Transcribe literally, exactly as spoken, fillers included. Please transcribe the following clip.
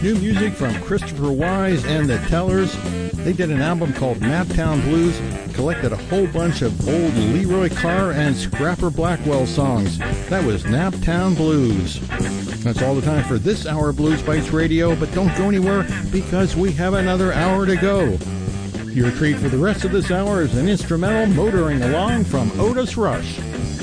New music from Christopher Wise and the Tellers. They did an album called Naptown Blues, collected a whole bunch of old Leroy Carr and Scrapper Blackwell songs. That was Naptown Blues. That's all the time for this hour of Blues Bites Radio, but don't go anywhere because we have another hour to go. Your treat for the rest of this hour is an instrumental motoring along from Otis Rush.